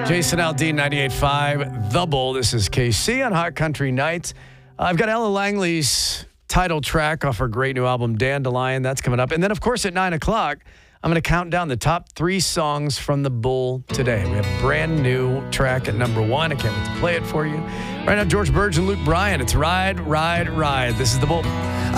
Jason Aldean, 98.5, The Bull. This is KC on Hot Country Nights. I've got Ella Langley's title track off her great new album, Dandelion. That's coming up. And then, of course, at 9 o'clock, I'm going to count down the top 3 songs from The Bull today. We have a brand new track at number 1. I can't wait to play it for you. Right now, George Burge and Luke Bryan. It's Ride, Ride, Ride. This is The Bull.